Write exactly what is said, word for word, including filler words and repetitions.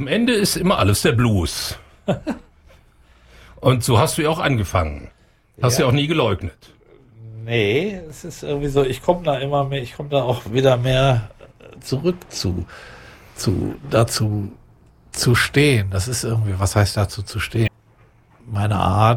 am Ende ist immer alles der Blues. Und so hast du ja auch angefangen. Hast ja, ja auch nie geleugnet. Nee, es ist irgendwie so, ich komme da immer mehr, ich komme da auch wieder mehr zurück zu, zu, dazu zu stehen. Das ist irgendwie, was heißt dazu zu stehen? Meine Art,